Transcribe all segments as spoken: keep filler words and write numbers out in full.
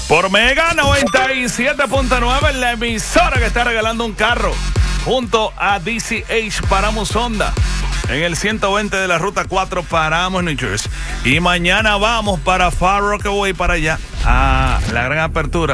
Por Mega noventa y siete punto nueve, la emisora que está regalando un carro junto a D C H Paramos Honda. En el ciento veinte de la ruta cuatro paramos New Jersey. Y mañana vamos para Far Rockaway, para allá, a la gran apertura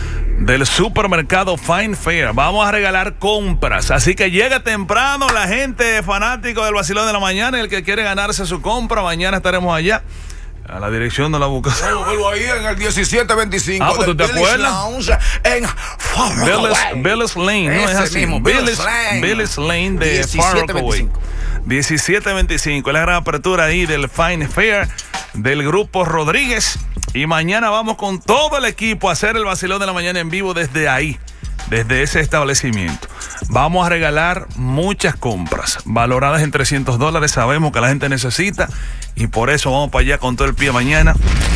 del supermercado Fine Fair. Vamos a regalar compras, así que llega temprano la gente fanático del vacilón de la mañana. El que quiere ganarse su compra, mañana estaremos allá. A la dirección de la busca. Bueno, vuelvo ahí en el diecisiete veinticinco. Ah, pues tú te acuerdas. En Far Rockaway. Billis Lane, no es así. Mismo, Billis Lane. Billis Lane de Far Rockaway. diecisiete veinticinco. Es la gran apertura ahí del Fine Fair del Grupo Rodríguez. Y mañana vamos con todo el equipo a hacer el vacilón de la mañana en vivo desde ahí, desde ese establecimiento. Vamos a regalar muchas compras valoradas en trescientos dólares. Sabemos que la gente necesita y por eso vamos para allá con todo el pie mañana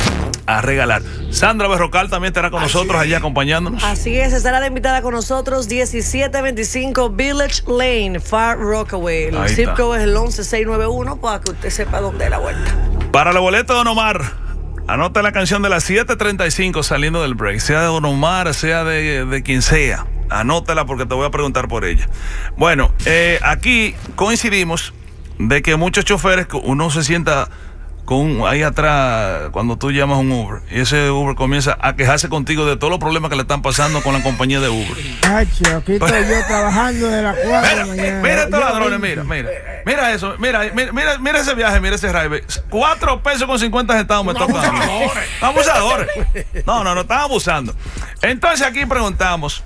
a regalar. Sandra Berrocal también estará con nosotros allá acompañándonos. Así es, estará la invitada con nosotros. Diecisiete veinticinco Village Lane, Far Rockaway. El zip code es el once seis nueve uno para que usted sepa dónde es la vuelta. Para la boleta de Don Omar, anota la canción de las siete treinta y cinco saliendo del break, sea de Don Omar, sea de, de quien sea. Anótala porque te voy a preguntar por ella. Bueno, eh, aquí coincidimos de que muchos choferes, uno se sienta con ahí atrás cuando tú llamas un Uber y ese Uber comienza a quejarse contigo de todos los problemas que le están pasando con la compañía de Uber. Hacho, aquí estoy yo trabajando de las cuatro de la mañana. Mira estos ladrones, mira, mira. Mira eso, mira, mira, mira ese viaje, mira ese ride. Cuatro pesos con cincuenta centavos me tocan. Abusadores. Abusadores. No, no, no, están abusando. Entonces aquí preguntamos,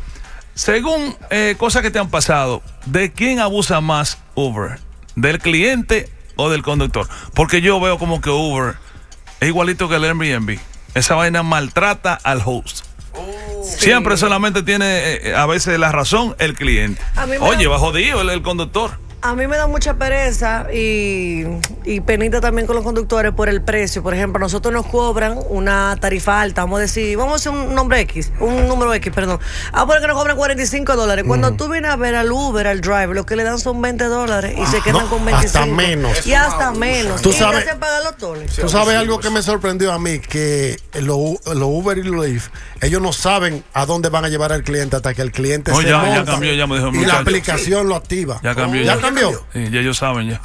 según eh, cosas que te han pasado, ¿de quién abusa más Uber? ¿Del cliente o del conductor? Porque yo veo como que Uber es igualito que el Airbnb. Esa vaina maltrata al host. Oh. Siempre sí. Solamente tiene eh, a veces la razón el cliente. Oye, da... va jodido el, el conductor. A mí me da mucha pereza y, y penita también con los conductores por el precio. Por ejemplo, nosotros nos cobran una tarifa alta, vamos a decir, vamos a hacer un nombre X, un número X, perdón. Ah, porque nos cobran cuarenta y cinco dólares. Cuando mm. tú vienes a ver al Uber, al driver, lo que le dan son veinte dólares y ah, se quedan no, con veinticinco. Hasta menos. Y hasta menos. Tú sabes, pagar los toles. Tú sabes algo que me sorprendió a mí, que los lo Uber y los Lyft, ellos no saben a dónde van a llevar al cliente hasta que el cliente no, se ya, monta ya cambió, ya me dijo, y muchacho. La aplicación sí. lo activa. Ya cambió. Oh, ya, ya cambió. Sí, ya ellos saben ya.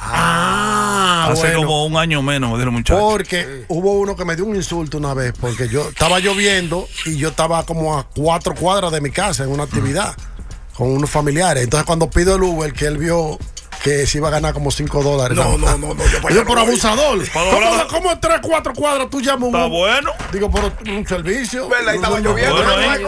Ah, Hace bueno. como un año menos, me dijeron muchachos. Porque sí. hubo uno que me dio un insulto una vez, porque yo estaba lloviendo y yo estaba como a cuatro cuadras de mi casa en una actividad mm. con unos familiares. Entonces cuando pido el Uber, que él vio que se iba a ganar como cinco dólares. No, no, no, no. Yo, yo por abusador. ¿Cómo, ¿Cómo en tres, cuatro cuadras tú llamas un Está bueno. Digo, por un servicio. ¿Verdad? Y estaba lloviendo.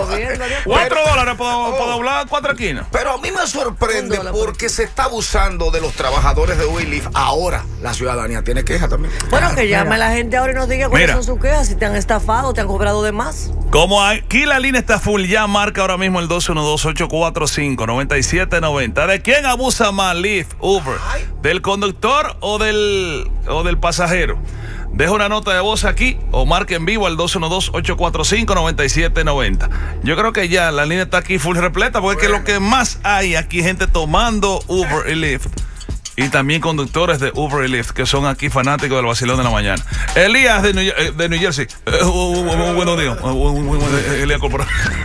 Cuatro dólares para doblar cuatro esquinas. Pero a mí me sorprende porque se está abusando de los trabajadores de Uber y Lyft. Ahora la ciudadanía tiene quejas también. Bueno, que llame a la gente ahora y nos diga cuáles son sus quejas, si te han estafado, te han cobrado de más. Como aquí la línea está full, ya marca ahora mismo el dos uno dos, ocho cuatro cinco, nueve siete nueve cero. ¿De quién abusa más Lyft, Uber? ¿Del conductor o del, o del pasajero? Deja una nota de voz aquí o marque en vivo al dos uno dos, ocho cuatro cinco, nueve siete nueve cero. Yo creo que ya la línea está aquí full repleta porque bueno. Es que lo que más hay aquí, gente tomando Uber y Lyft. Y también conductores de Uber y Lyft que son aquí fanáticos del vacilón de la mañana. Elías de New, de New Jersey. Buenos días. Elías Corporal.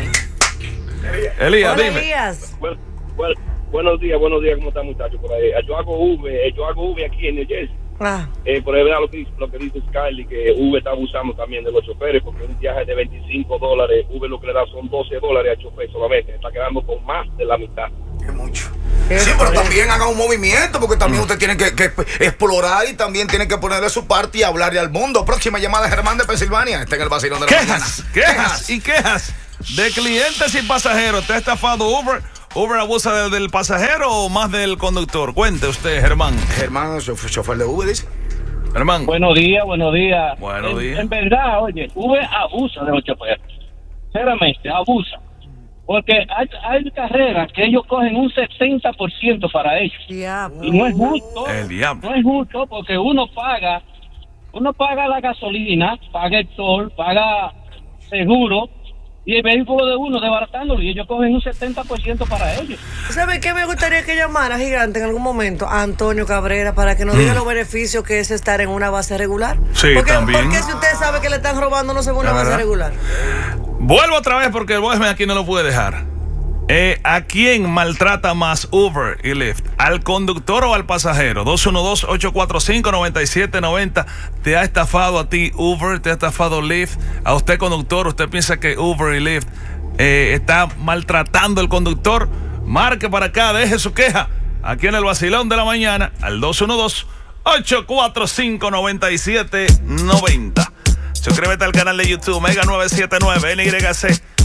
Elías, dime. Elías. Bueno, bueno, buenos días, buenos días. ¿Cómo están, muchachos? Por ahí. Yo hago Uber, yo hago Uber aquí en New Jersey. Ah. Eh, por ahí, lo que, lo que dice Skyly, que Uber está abusando también de los choferes, porque un viaje de veinticinco dólares, Uber lo que le da son doce dólares al chofer solamente. Está quedando con más de la mitad. Es mucho. Sí, pero también haga un movimiento, porque también usted tiene que, que explorar y también tiene que ponerle su parte y hablarle al mundo. Próxima llamada, Germán de Pensilvania. Está en el vacilón de la quejas, mañana. Quejas, quejas y quejas de clientes y pasajeros. ¿Te ha estafado Uber? ¿Uber abusa del, del pasajero o más del conductor? Cuente usted, Germán. Germán, chofer de Uber, dice. Germán. Buenos días, buenos días. Buenos en, días. En verdad, oye, Uber abusa de los choferes. Sinceramente, abusa. Porque hay, hay carreras que ellos cogen un sesenta por ciento para ellos. Diablo. Y no es justo. El diablo. No es justo porque uno paga, uno paga la gasolina, paga el toll, paga seguro, y el vehículo de uno desbaratándolo, y ellos cogen un setenta por ciento para ellos. ¿Sabe qué me gustaría que llamara, Gigante, en algún momento a Antonio Cabrera para que nos mm. diga los beneficios que es estar en una base regular? Sí, porque, también. Porque si usted sabe que le están robando, no se va a una base regular. Vuelvo otra vez porque el voicemail aquí no lo pude dejar. Eh, ¿A quién maltrata más Uber y Lyft? ¿Al conductor o al pasajero? dos uno dos, ocho cuatro cinco, nueve siete nueve cero. ¿Te ha estafado a ti Uber? ¿Te ha estafado Lyft? ¿A usted conductor? ¿Usted piensa que Uber y Lyft eh, está maltratando al conductor? Marque para acá, deje su queja aquí en el vacilón de la mañana al dos uno dos, ocho cuatro cinco, nueve siete nueve cero. Suscríbete al canal de YouTube Mega nueve siete nueve N Y C